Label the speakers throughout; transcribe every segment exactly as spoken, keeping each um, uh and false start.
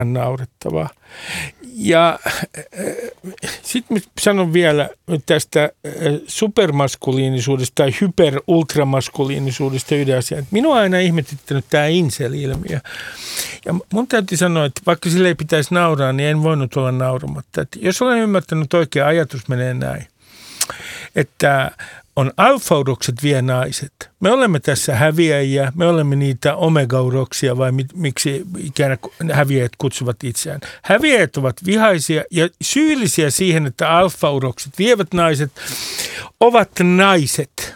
Speaker 1: naurettavaa. Ja äh, sitten sanon vielä tästä äh, supermaskuliinisuudesta tai hyper-ultramaskuliinisuudesta yhden asian. Minua on aina ihmetyttänyt tämä incel-ilmiö. Ja mun täytyy sanoa, että vaikka sille ei pitäisi nauraa, niin en voinut olla nauramatta. Että jos olen ymmärtänyt oikein, ajatus menee näin, että on alfaurokset vie naiset. Me olemme tässä häviäjiä, me olemme niitä omegauroksia vai mit, miksi ikään häviäjät kutsuvat itseään. Häviäjät ovat vihaisia ja syyllisiä siihen, että alfaurokset vievät naiset, ovat naiset.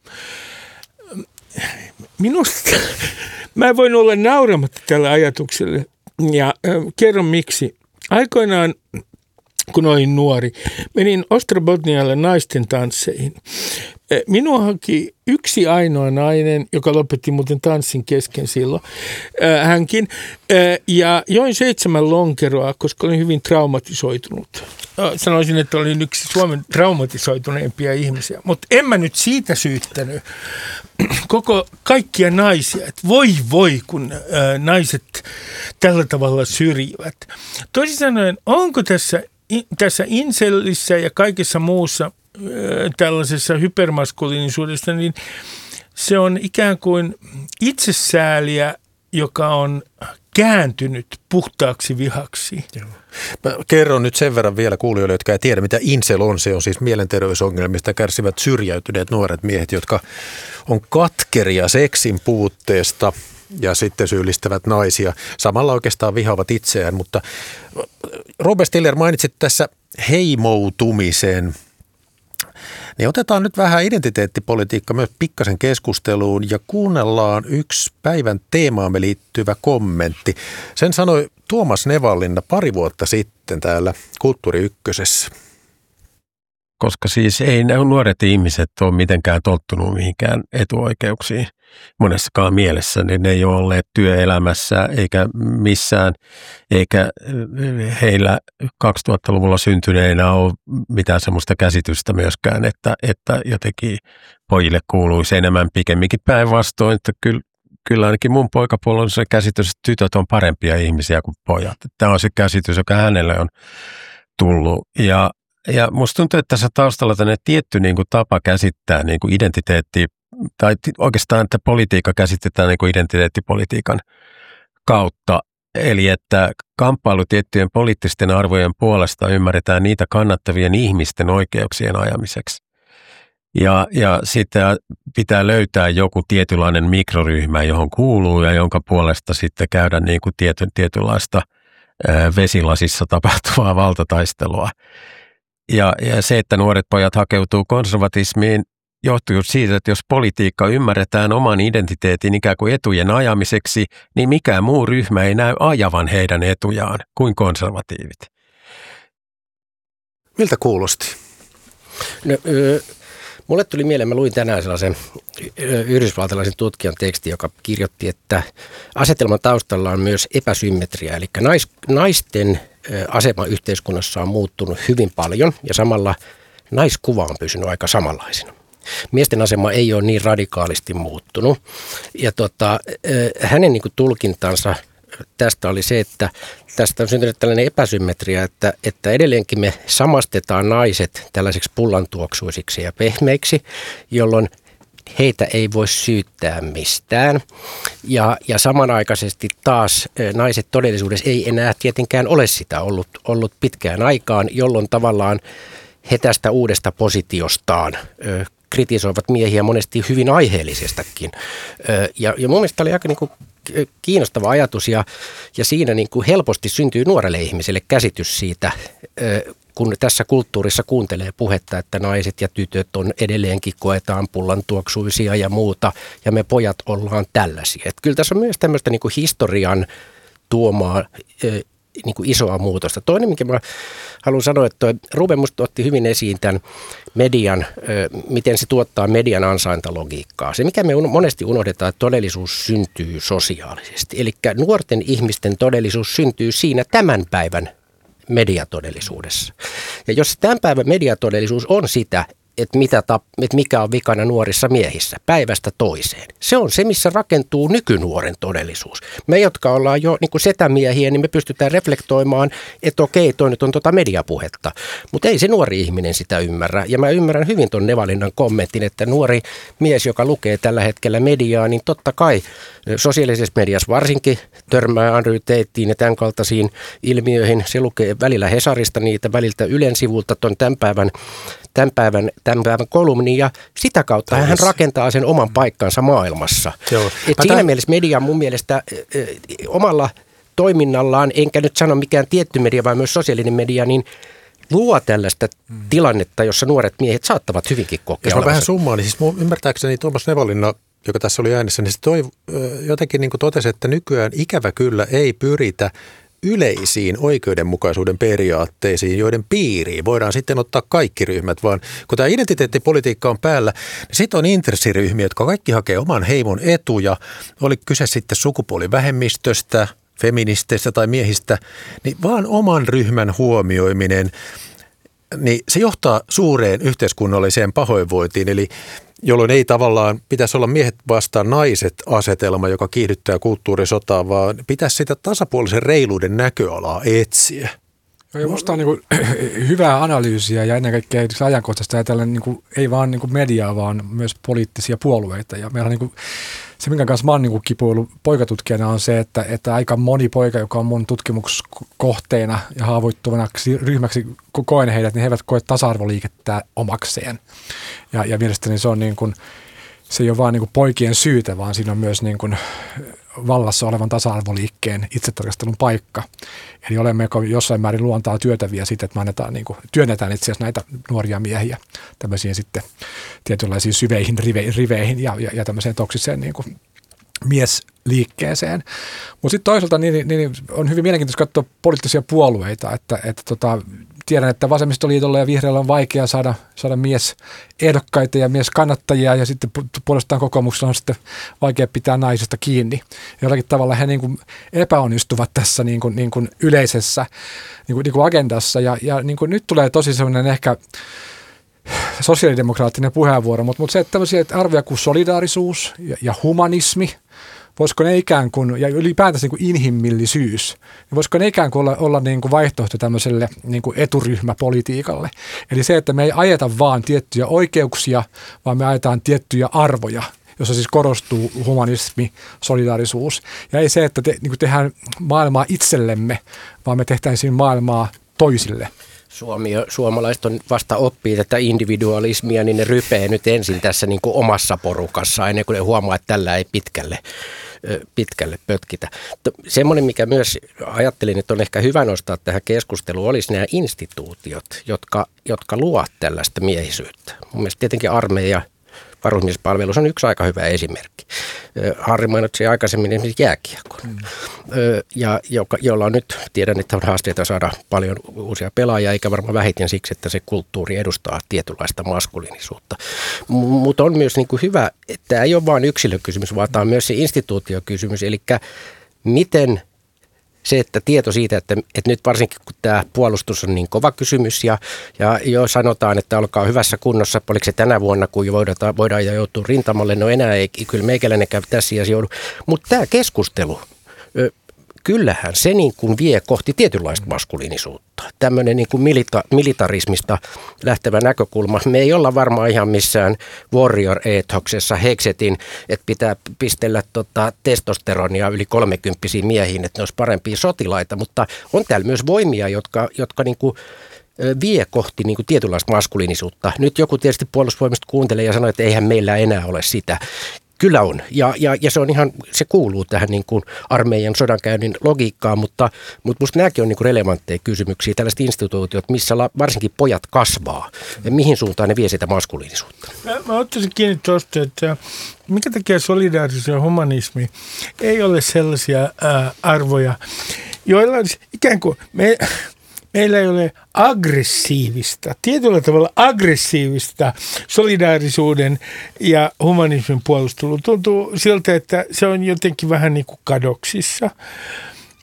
Speaker 1: Minusta mä en voinut olla nauramatta tällä ajatukselle ja äh, kerron miksi. Aikoinaan kun olin nuori, menin Ostrobotnialle naisten tansseihin. Minua haki yksi ainoa nainen, joka lopetti muuten tanssin kesken silloin, hänkin, ja join seitsemän lonkeroa, koska olin hyvin traumatisoitunut. Sanoisin, että olin yksi Suomen traumatisoituneimpia ihmisiä, mutta en mä nyt siitä syyttänyt koko kaikkia naisia, että voi voi, kun naiset tällä tavalla syrjivät. Toisin sanoen, onko tässä Tässä incelissä ja kaikessa muussa tällaisessa hypermaskuliinisuudessa, niin se on ikään kuin itsesääliä, joka on kääntynyt puhtaaksi vihaksi.
Speaker 2: Joo. Mä kerron nyt sen verran vielä kuulijoille, jotka ei tiedä, mitä incel on. Se on siis mielenterveysongelmista kärsivät syrjäytyneet nuoret miehet, jotka on katkeria seksin puutteesta ja sitten syyllistävät naisia. Samalla oikeastaan vihaavat itseään, mutta Robert Stiller mainitsit tässä heimoutumisen. Niin otetaan nyt vähän identiteettipolitiikka myös pikkasen keskusteluun ja kuunnellaan yksi päivän teemaamme liittyvä kommentti. Sen sanoi Tuomas Nevallinna pari vuotta sitten täällä Kulttuuri Ykkösessä.
Speaker 3: Koska siis ei nämä nuoret ihmiset ole mitenkään tottunut mihinkään etuoikeuksiin monessakaan mielessä, niin ne ei ole olleet työelämässä eikä missään, eikä heillä kaksituhattaluvulla syntyneinä ole mitään sellaista käsitystä myöskään, että, että jotenkin pojille kuuluisi enemmän, pikemminkin päinvastoin, että kyllä, kyllä ainakin mun poikapuolella on se käsitys, että tytöt on parempia ihmisiä kuin pojat. Tämä on se käsitys, joka hänelle on tullut ja Ja musta tuntuu, että tässä taustalla tämmöinen tietty niin kuin tapa käsittää niin kuin identiteetti, tai oikeastaan, että politiikka käsitetään niin kuin identiteettipolitiikan kautta. Eli että kamppailu tiettyjen poliittisten arvojen puolesta ymmärretään niitä kannattavien ihmisten oikeuksien ajamiseksi. Ja, ja sitten pitää löytää joku tietynlainen mikroryhmä, johon kuuluu ja jonka puolesta sitten käydä niin kuin tiety, tietynlaista ää, vesilasissa tapahtuvaa valtataistelua. Ja, ja se, että nuoret pojat hakeutuu konservatismiin, johtuu siitä, että jos politiikka ymmärretään oman identiteetin ikään kuin etujen ajamiseksi, niin mikään muu ryhmä ei näy ajavan heidän etujaan kuin konservatiivit.
Speaker 2: Miltä kuulosti?
Speaker 4: No, ö, mulle tuli mieleen, mä luin tänään sellaisen yhdysvaltalaisen tutkijan teksti, joka kirjoitti, että asetelman taustalla on myös epäsymmetria, eli nais, naisten asema yhteiskunnassa on muuttunut hyvin paljon ja samalla naiskuva on pysynyt aika samanlaisena. Miesten asema ei ole niin radikaalisti muuttunut ja tota, hänen niin kuin tulkintansa tästä oli se, että tästä on syntynyt tällainen epäsymmetria, että, että edelleenkin me samastetaan naiset tällaiseksi pullantuoksuisiksi ja pehmeiksi, jolloin heitä ei voi syyttää mistään. Ja, ja samanaikaisesti taas naiset todellisuudessa ei enää tietenkään ole sitä ollut, ollut pitkään aikaan, jolloin tavallaan he tästä uudesta positiostaan ö, kritisoivat miehiä monesti hyvin aiheellisestakin. Ö, ja, ja mun mielestä tämä oli aika niin kuin kiinnostava ajatus ja, ja siinä niin kuin helposti syntyy nuorelle ihmiselle käsitys siitä, ö, kun tässä kulttuurissa kuuntelee puhetta, että naiset ja tytöt on edelleenkin koetaan pullantuoksuisia ja muuta, ja me pojat ollaan tällaisia. Että kyllä tässä on myös tämmöistä niin kuin historian tuomaa niin kuin isoa muutosta. Toinen, minkä mä haluan sanoa, että Ruben musta otti hyvin esiin tämän median, miten se tuottaa median ansaintalogiikkaa. Se, mikä me monesti unohdetaan, että todellisuus syntyy sosiaalisesti. Eli nuorten ihmisten todellisuus syntyy siinä tämän päivän mediatodellisuudessa. Ja jos tämän päivän mediatodellisuus on sitä, että, mitä tap, että mikä on vikana nuorissa miehissä päivästä toiseen. Se on se, missä rakentuu nykynuoren todellisuus. Me, jotka ollaan jo niin kuin setämiehiä, niin me pystytään reflektoimaan, että okei, toi nyt on tuota mediapuhetta. Mutta ei se nuori ihminen sitä ymmärrä. Ja mä ymmärrän hyvin tuon Nevalinnan kommentin, että nuori mies, joka lukee tällä hetkellä mediaa, niin totta kai sosiaalisessa mediassa varsinkin törmää Andrew Tateen ja tämän kaltaisiin ilmiöihin. Se lukee välillä Hesarista niitä, väliltä Ylen sivulta tuon tämän päivän, tämän päivän, tämän päivän kolumnin, ja sitä kautta hän rakentaa sen oman paikkansa maailmassa. Et siinä tämän... mielessä media mun mielestä äh, omalla toiminnallaan, enkä nyt sano mikään tietty media, vaan myös sosiaalinen media, niin luo tällaista hmm. tilannetta, jossa nuoret miehet saattavat hyvinkin kokea.
Speaker 2: Jos mä vähän summaan, niin siis ymmärtääkseni Tuomas Nevalinna, joka tässä oli äänessä, niin se toi, jotenkin niin kuin totesi, että nykyään ikävä kyllä ei pyritä yleisiin oikeudenmukaisuuden periaatteisiin, joiden piiriin voidaan sitten ottaa kaikki ryhmät, vaan kun tämä identiteettipolitiikka on päällä, niin sitten on intressiryhmiä, jotka kaikki hakee oman heimon etuja, oli kyse sitten sukupuolivähemmistöstä, feministeistä tai miehistä, niin vaan oman ryhmän huomioiminen, niin se johtaa suureen yhteiskunnalliseen pahoinvointiin, eli jolloin ei tavallaan pitäisi olla miehet vastaan naiset -asetelma, joka kiihdyttää kulttuurisotaa, vaan pitäisi sitä tasapuolisen reiluuden näköalaa etsiä.
Speaker 5: Ja musta on niin kuin hyvää analyysiä ja ennen kaikkea ajankohtaista ajatellen niin kuin, ei vaan niin kuin mediaa, vaan myös poliittisia puolueita. Ja meillä on niin kuin, se, minkä kanssa mä oon niin kipuillut poikatutkijana, on se, että, että aika moni poika, joka on mun tutkimuskohteena ja haavoittuvana ryhmäksi koen heidät, niin he eivät koe tasa-arvoliikettä omakseen. Ja, ja mielestäni se on niin kuin, se ei ole vaan niin kuin poikien syytä, vaan siinä on myös niin kuin vallassa olevan tasa-arvoliikkeen itsetarkastelun paikka. Eli olemme jossain määrin luontaa työtäviä siitä, että me annetaan, niin kuin, työnnetään itse asiassa näitä nuoria miehiä tämmöisiin sitten tietynlaisiin syveihin rive, riveihin ja, ja, ja tämmöiseen toksiseen niin kuin miesliikkeeseen. Mutta sitten toisaalta niin, niin on hyvin mielenkiintoista katsoa poliittisia puolueita, että, että tota, tiedän, että vasemmistoliitolla ja vihreällä on vaikea saada, saada miesehdokkaita ja mieskannattajia, ja sitten puolestaan kokoomuksella on sitten vaikea pitää naisesta kiinni. Jollakin tavalla he niin kuin epäonnistuvat tässä niin kuin, niin kuin yleisessä niin kuin, niin kuin agendassa, ja, ja niin kuin nyt tulee tosi sellainen ehkä sosiaalidemokraattinen puheenvuoro, mutta, mutta se, että tämmöisiä arvoja kuin solidaarisuus ja, ja humanismi, voisiko ne ikään kuin, ja ylipäätänsä niin kuin inhimillisyys, niin voisiko ne ikään kuin olla, olla niin kuin vaihtoehto tämmöiselle niin kuin eturyhmäpolitiikalle. Eli se, että me ei ajeta vaan tiettyjä oikeuksia, vaan me ajetaan tiettyjä arvoja, jossa siis korostuu humanismi, solidaarisuus. Ja ei se, että te, niin kuin tehdään maailmaa itsellemme, vaan me tehtäisiin maailmaa toisille.
Speaker 4: Suomi, suomalaiset on vasta oppii tätä individualismia, niin ne rypee nyt ensin tässä niin kuin omassa porukassa, ennen kuin ne huomaa, että tällä ei pitkälle, pitkälle pötkitä. Semmoinen, mikä myös ajattelin, että on ehkä hyvä nostaa tähän keskusteluun, olisi nämä instituutiot, jotka, jotka luovat tällaista miehisyyttä. Mun mielestä tietenkin armeija, varusmiespalvelus on yksi aika hyvä esimerkki. Harri mainitsi aikaisemmin esimerkiksi jääkiekon, mm. ja joka, jolla on nyt, tiedän, että on haasteita saada paljon uusia pelaajia, eikä varmaan vähiten siksi, että se kulttuuri edustaa tietynlaista maskuliinisuutta. M- mutta on myös niin kuin hyvä, että tämä ei ole vain yksilökysymys, vaan tämä on myös se instituutiokysymys, eli miten se, että tieto siitä, että, että nyt varsinkin kun tämä puolustus on niin kova kysymys ja, ja jo sanotaan, että olkaa hyvässä kunnossa, oliko se tänä vuonna, kun jo voidaan, voidaan jo joutua rintamalle, no enää ei, kyllä meikäläinen käy tässä ja joudu. Mutta tämä keskustelu, kyllähän se niin kuin vie kohti tietynlaista maskuliinisuutta. Tämmöinen niin kuin milita, militarismista lähtevä näkökulma. Me ei olla varmaan ihan missään warrior-eethoksessa heksetin, että pitää pistellä tota testosteronia yli kolmekymppisiin miehiin, että ne olisi parempia sotilaita, mutta on täällä myös voimia, jotka, jotka niin kuin vie kohti niin kuin tietynlaista maskuliinisuutta. Nyt joku tietysti puolustusvoimista kuuntelee ja sanoo, että eihän meillä enää ole sitä. Kyllä on, ja, ja, ja se on ihan, se kuuluu tähän niin kuin armeijan sodankäynnin logiikkaan, mutta, mutta musta nämäkin on niin kuin relevantteja kysymyksiä, tällaiset instituutiot, missä la, varsinkin pojat kasvaa, ja mihin suuntaan ne vie sitä maskuliinisuutta. Mä,
Speaker 1: mä ottaisin kiinni tuosta, että mikä takia solidaarisuus ja humanismi ei ole sellaisia ää, arvoja, joilla olisi ikään kuin me... Meillä ei ole aggressiivista, tietyllä tavalla aggressiivista solidaarisuuden ja humanismin puolustelu. Tuntuu siltä, että se on jotenkin vähän niin kuin kadoksissa.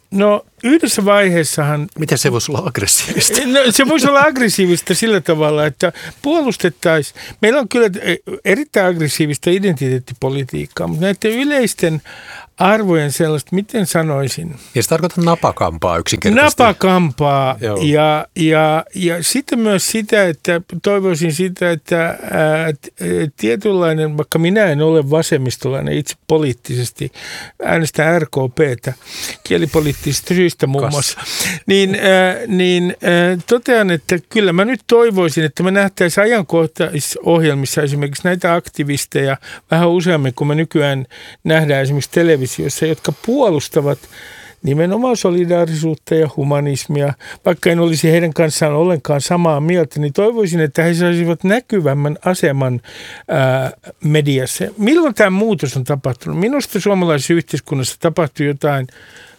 Speaker 1: No yhdessä vaiheessahan...
Speaker 2: Miten se voisi olla aggressiivista?
Speaker 1: No, se voisi olla aggressiivista sillä tavalla, että puolustettaisiin. Meillä on kyllä erittäin aggressiivista identiteettipolitiikkaa, mutta näiden yleisten arvojen sellaista, miten sanoisin?
Speaker 2: Ja se tarkoittaa napakampaa yksinkertaisesti.
Speaker 1: Napakampaa ja, ja, ja sitten myös sitä, että toivoisin sitä, että ää, tietynlainen, vaikka minä en ole vasemmistolainen itse poliittisesti, äänestän R K P:tä kielipoliittisista syistä muun muassa, niin, ää, niin ää, totean, että kyllä mä nyt toivoisin, että me nähtäisiin ajankohtaisohjelmissa esimerkiksi näitä aktivisteja vähän useammin, kun me nykyään nähdään esimerkiksi televisiossa, jotka puolustavat nimenomaan solidaarisuutta ja humanismia. Vaikka en olisi heidän kanssaan ollenkaan samaa mieltä, niin toivoisin, että he saisivat näkyvämmän aseman ää, mediassa. Milloin tämä muutos on tapahtunut? Minusta suomalaisessa yhteiskunnassa tapahtui jotain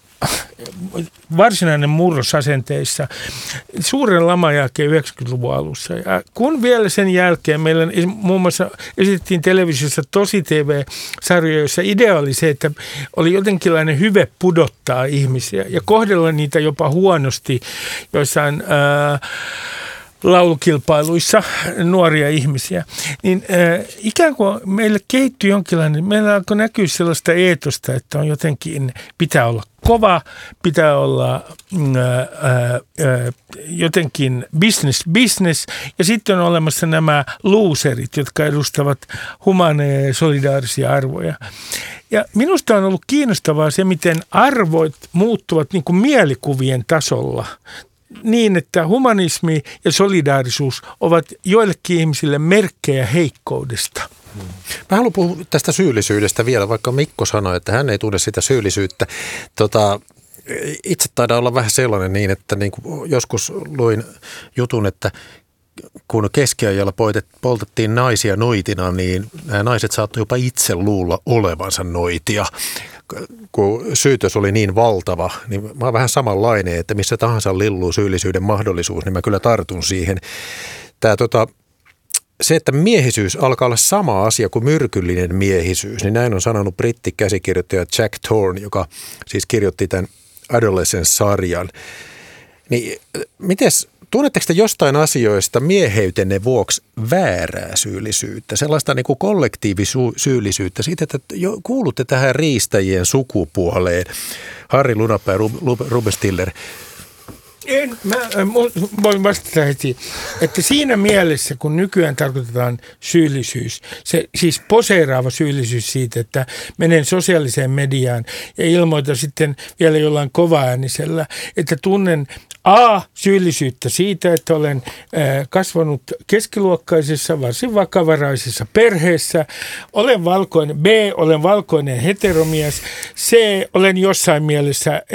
Speaker 1: varsinainen murros asenteissa suuren laman jälkeen yhdeksänkymmentäluvun alussa. Ja kun vielä sen jälkeen meillä muun muassa esitettiin televisiossa tosi T V-sarjoja, joissa idea oli se, että oli jotenkinlainen hyve pudottaa ihmisiä ja kohdella niitä jopa huonosti joissain ää, laulukilpailuissa nuoria ihmisiä, niin äh, ikään kuin meille kehittyi jonkinlainen, meillä alkoi näkyä sellaista eetosta, että on jotenkin, pitää olla kova, pitää olla äh, äh, jotenkin business, business, ja sitten on olemassa nämä loserit, jotka edustavat humaneja ja solidaarisia arvoja. Ja minusta on ollut kiinnostavaa se, miten arvot muuttuvat niin kuin mielikuvien tasolla, niin, että humanismi ja solidaarisuus ovat joillekin ihmisille merkkejä heikkoudesta.
Speaker 2: Mä haluan puhua tästä syyllisyydestä vielä, vaikka Mikko sanoi, että hän ei tunne sitä syyllisyyttä. Tota, itse taidaa olla vähän sellainen niin, että niin kuin joskus luin jutun, että kun keskiajalla poltettiin naisia noitina, niin nämä naiset saattoi jopa itse luulla olevansa noitia. Kun syytös oli niin valtava, niin mä oon vähän samanlainen, että missä tahansa lilluu syyllisyyden mahdollisuus, niin mä kyllä tartun siihen. Tää, tota, se, että miehisyys alkaa olla sama asia kuin myrkyllinen miehisyys, niin näin on sanonut brittikäsikirjoittaja Jack Thorne, joka siis kirjoitti tämän Adolescence-sarjan. Niin mites... Tunnetteko te jostain asioista mieheytenne vuoksi väärää syyllisyyttä, sellaista niin kuin kollektiivisyyllisyyttä siitä, että kuulutte tähän riistäjien sukupuoleen? Harri Lunapää ja Ruben Stiller.
Speaker 1: En, mä voin vastata heti, että siinä mielessä, kun nykyään tarkoitetaan syyllisyys, se siis poseeraava syyllisyys siitä, että menen sosiaaliseen mediaan ja ilmoitan sitten vielä jollain kovaäänisellä, että tunnen A, syyllisyyttä siitä, että olen kasvanut keskiluokkaisessa, varsin vakavaraisessa perheessä. Olen valkoinen, B, olen valkoinen heteromies. C, olen jossain mielessä ää,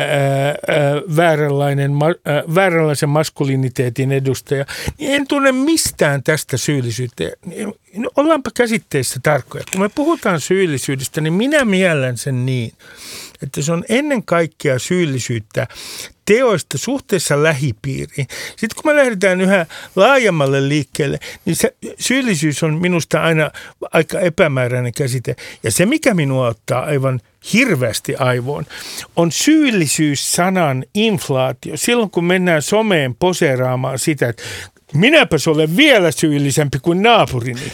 Speaker 1: ää, vääränlainen, ää, vääränlaisen maskuliniteetin edustaja. Niin en tunne mistään tästä syyllisyyttä. No, ollaanpa käsitteissä tarkkoja. Kun me puhutaan syyllisyydestä, niin minä miellän sen niin, että se on ennen kaikkea syyllisyyttä teoista suhteessa lähipiiriin. Sitten kun me lähdetään yhä laajemmalle liikkeelle, niin se syyllisyys on minusta aina aika epämääräinen käsite. Ja se, mikä minua ottaa aivan hirveästi aivoon, on syyllisyys-sanan inflaatio. Silloin kun mennään someen poseeraamaan sitä, että minäpäs olen vielä syyllisempi kuin naapurini.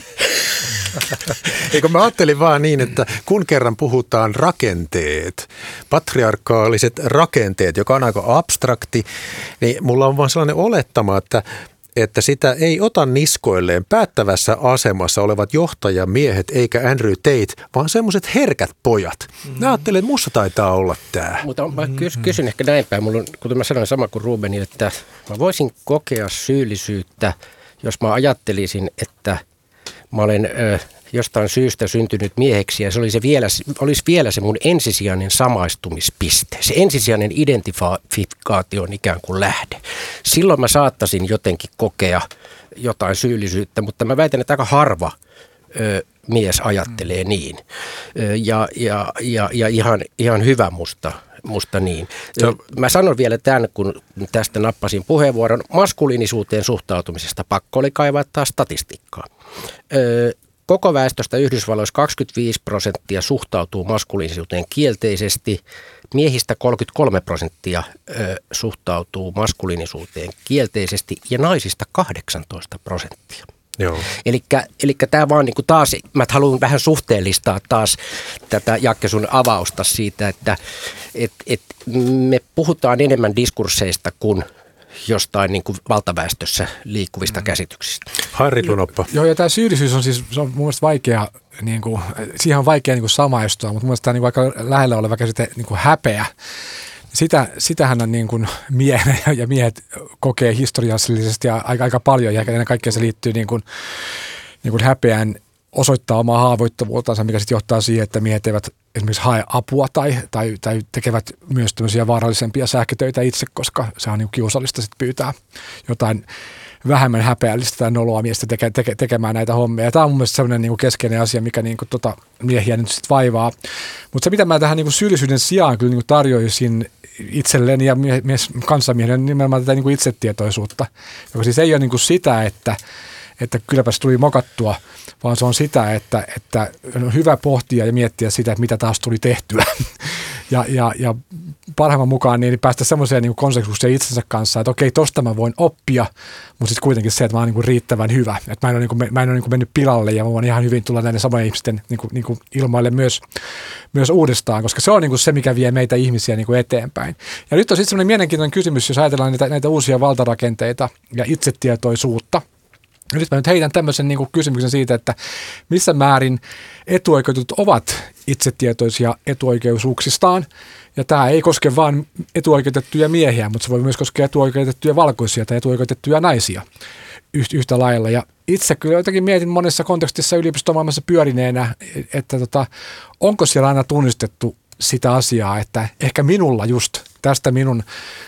Speaker 2: Eikö mä ajattelin vaan niin, että kun kerran puhutaan rakenteet, patriarkaaliset rakenteet, joka on aika abstrakti, niin mulla on vaan sellainen olettama, että, että sitä ei ota niskoilleen päättävässä asemassa olevat johtajamiehet eikä Andrew Tate, vaan semmoiset herkät pojat. Mä ajattelin, että musta taitaa olla tää.
Speaker 4: Mutta mä kysyn ehkä näin päin, mulla on, kuten mä sanoin sama kuin Rubenille, että mä voisin kokea syyllisyyttä, jos mä ajattelisin, että mä olen ö, jostain syystä syntynyt mieheksi ja se olisi vielä, olisi vielä se mun ensisijainen samaistumispiste. Se ensisijainen identifikaatio on ikään kuin lähde. Silloin mä saattaisin jotenkin kokea jotain syyllisyyttä, mutta mä väitän, että aika harva ö, mies ajattelee niin. Ö, ja ja, ja, ja ihan, ihan hyvä musta. Musta niin.
Speaker 2: So,
Speaker 4: Mä sanon vielä tämän, kun tästä nappasin puheenvuoron. Maskuliinisuuteen suhtautumisesta pakko oli kaivaa taas statistiikkaa. Öö, koko väestöstä Yhdysvalloissa kaksikymmentäviisi prosenttia suhtautuu maskuliinisuuteen kielteisesti. miehistä kolmekymmentäkolme prosenttia ö, suhtautuu maskuliinisuuteen kielteisesti ja naisista kahdeksantoista prosenttia. Eli tämä vaan niin kuin taas, mä haluan vähän suhteellistaa taas tätä Jakke sun avausta siitä, että et, et me puhutaan enemmän diskursseista kuin jostain niin kuin valtaväestössä liikkuvista mm. käsityksistä.
Speaker 2: Harri Lunoppa.
Speaker 5: Joo, ja tämä syyllisyys on siis, se on mun mielestä vaikea, niin kuin, siihen on vaikea niin kuin samaistua, mutta mun mielestä tämä niin kuin aika lähellä oleva käsite niin kuin häpeä. Sitä, sitähän on niin kuin miehet ja miehet kokee historiallisesti aika, aika paljon ja ennen kaikkea se liittyy niin kuin, niin kuin häpeään osoittaa omaa haavoittuvuutensa, mikä sitten johtaa siihen, että miehet eivät esimerkiksi hae apua tai, tai, tai tekevät myös tämmöisiä vaarallisempia sähkötöitä itse, koska se on niin kiusallista sitten pyytää jotain vähemmän häpeällistä tai noloa miestä teke, teke, tekemään näitä hommia. Ja tämä on mun mielestä sellainen niin kuin keskeinen asia, mikä niin kuin tota miehiä nyt sitten vaivaa. Mutta se, mitä mä tähän niin kuin syyllisyyden sijaan kyllä niin kuin tarjoisin itselleni ja mies, kanssamiehelle, niin nimenomaan tätä niin kuin itsetietoisuutta, joka siis ei ole niin kuin sitä, että että kylläpäs tuli mokattua, vaan se on sitä, että, että on hyvä pohtia ja miettiä sitä, että mitä taas tuli tehtyä. Ja, ja, ja parhaimman mukaan niin päästä semmoiseen niin konsensukseen itsensä kanssa, että okei, tosta mä voin oppia, mutta sitten kuitenkin se, että mä oon niin riittävän hyvä. Että mä en ole, niin kuin, mä en ole niin mennyt pilalle ja mä voin ihan hyvin tulla näiden samojen ihmisten niin kuin, niin kuin ilmaille myös, myös uudestaan, koska se on niin kuin se, mikä vie meitä ihmisiä niin kuin eteenpäin. Ja nyt on sitten semmoinen mielenkiintoinen kysymys, jos ajatellaan näitä, näitä uusia valtarakenteita ja itsetietoisuutta. Nyt mä nyt heitän tämmöisen niin kuin kysymyksen siitä, että missä määrin etuoikeutetut ovat itsetietoisia etuoikeusuuksistaan. Ja tämä ei koske vain etuoikeutettuja miehiä, mutta se voi myös koskea etuoikeutettuja valkoisia tai etuoikeutettuja naisia yhtä lailla. Ja itse kyllä jotenkin mietin monessa kontekstissa yliopistomaailmassa pyörineenä, että tota, onko siellä aina tunnistettu sitä asiaa, että ehkä minulla just tästä minun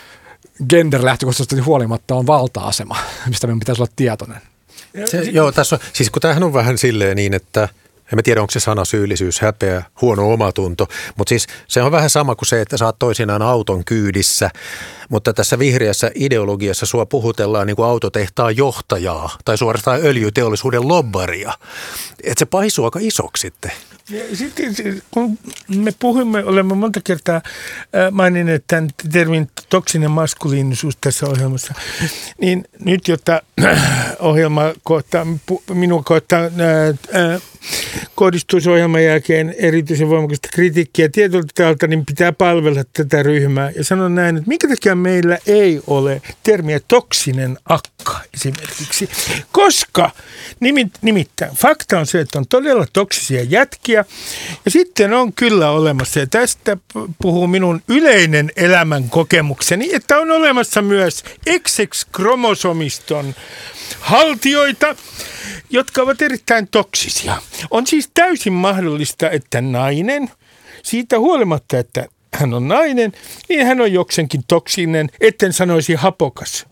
Speaker 5: gender-lähtökohtaisesti huolimatta on valta-asema, mistä minun pitäisi olla tietoinen.
Speaker 2: Se, joo, tässä on, siis kun tämähän on vähän silleen niin, että en mä tiedä, onko se sana syyllisyys, häpeä, huono omatunto, mutta siis se on vähän sama kuin se, että sä oot toisinaan auton kyydissä, mutta tässä vihreässä ideologiassa sua puhutellaan niin kuin autotehtaan johtajaa tai suorastaan öljyteollisuuden lobbaria, että se paisuu aika isoksi sitten.
Speaker 1: Ja sitten kun me puhumme, olemme monta kertaa maininneet tämän termin toksinen maskuliinisuus tässä ohjelmassa, niin nyt jotta ohjelma kohtaa, minua kohtaa kohdistuisi ohjelman jälkeen erityisen voimakasta kritiikkiä tietyltä taholta, niin pitää palvella tätä ryhmää. Ja sanon näin, että minkä takia meillä ei ole termiä toksinen akka esimerkiksi, koska nimittäin fakta on se, että on todella toksisia jätkiä ja sitten on kyllä olemassa, ja tästä puhuu minun yleinen elämän kokemukseni, että on olemassa myös X X-kromosomiston haltijoita, jotka ovat erittäin toksisia. On siis täysin mahdollista, että nainen, siitä huolimatta, että hän on nainen, niin hän on jokseenkin toksinen, etten sanoisi hapokas.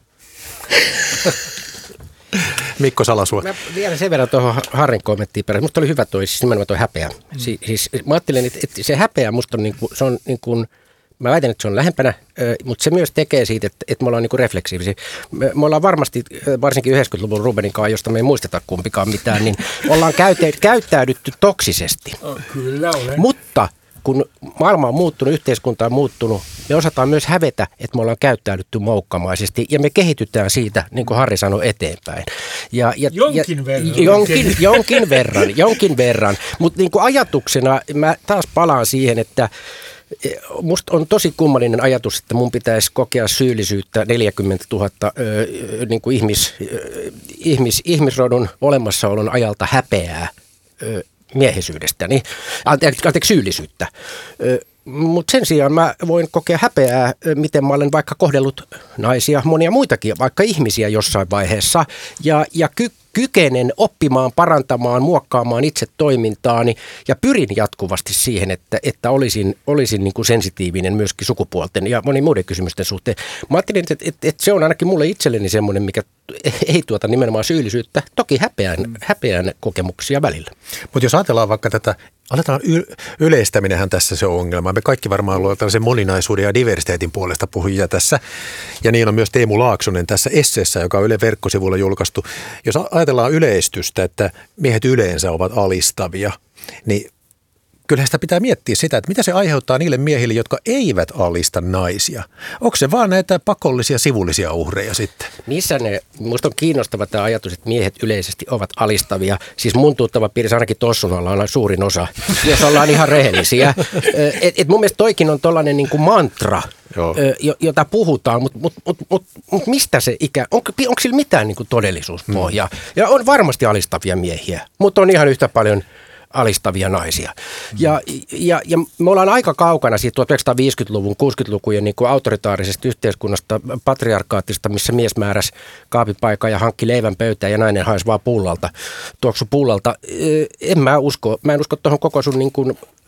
Speaker 2: Mikko Salasuo.
Speaker 4: Mä vielä sen verran tuohon Harrin kommenttiin perään. Musta oli hyvä toi, siis nimenomaan toi häpeä. Mm. Si- siis mä ajattelen, että, että se häpeä musta on niin kuin, se on niin kuin, mä väitän, että se on lähempänä, mutta se myös tekee siitä, että, että me ollaan niin kuin refleksiivisiä. Me, me ollaan varmasti, varsinkin yhdeksänkymmentäluvun Rubenin kanssa, josta me ei muisteta kumpikaan mitään, niin ollaan käytä- käyttäydytty toksisesti.
Speaker 1: Oh, kyllä olen.
Speaker 4: Mutta kun maailma on muuttunut, yhteiskunta on muuttunut, me osataan myös hävetä, että me ollaan käyttäydytty moukkamaisesti ja me kehitytään siitä, niin kuin Harri sanoi, eteenpäin. Ja, ja,
Speaker 1: jonkin
Speaker 4: ja,
Speaker 1: verran.
Speaker 4: Jonkin, jonkin verran, jonkin verran. Mutta niin kuin ajatuksena mä taas palaan siihen, että musta on tosi kummallinen ajatus, että mun pitäisi kokea syyllisyyttä neljäkymmentätuhatta ö, niin kuin ihmis, ö, ihmis, ihmisrodun olemassaolon ajalta häpeää ö, miehisyydestäni, anteeksi, anteeksi syyllisyyttä. Mutta sen sijaan mä voin kokea häpeää, miten mä olen vaikka kohdellut naisia, monia muitakin, vaikka ihmisiä jossain vaiheessa, ja, ja ky, kykenen oppimaan, parantamaan, muokkaamaan itse toimintaani, ja pyrin jatkuvasti siihen, että, että olisin, olisin niin kuin sensitiivinen myöskin sukupuolten ja moni muiden kysymysten suhteen. Mä ajattelin, että, että, että se on ainakin mulle itselleni semmoinen, mikä ei tuota nimenomaan syyllisyyttä, toki häpeän, häpeän kokemuksia välillä.
Speaker 2: Mutta jos ajatellaan vaikka tätä, aletaan y- yleistäminenhän tässä se ongelma. Me kaikki varmaan ollaan tällaisen moninaisuuden ja diversiteetin puolesta puhujia tässä. Ja niin on myös Teemu Laaksonen tässä esseessä, joka on Yle verkkosivuilla julkaistu. Jos ajatellaan yleistystä, että miehet yleensä ovat alistavia, niin kyllähän sitä pitää miettiä sitä, että mitä se aiheuttaa niille miehille, jotka eivät alista naisia. Onko se vaan näitä pakollisia sivullisia uhreja sitten?
Speaker 4: Missä ne, musta on kiinnostava tämä ajatus, että miehet yleisesti ovat alistavia. Siis mun tuttava piirissä ainakin Tossunalla on suurin osa, jos ollaan ihan rehellisiä. Et, et mun mielestä toikin on tollainen niin kuin mantra, Joo. jota puhutaan, mutta mut, mut, mut, mut mistä se ikä, on, onko sillä mitään niin kuin todellisuuspohjaa? Hmm. Ja on varmasti alistavia miehiä, mutta on ihan yhtä paljon alistavia naisia. Ja, ja, ja me ollaan aika kaukana siitä tuhatyhdeksänsataaviisikymmentäluvun, kuusikymmentälukujen niin kuin autoritaarisesta yhteiskunnasta, patriarkaattista, missä mies määräsi kaapipaikan ja hankki leivän pöytään ja nainen haisi vaan pullalta, tuoksu pullalta. En mä usko, mä en usko tuohon koko sun niin kuin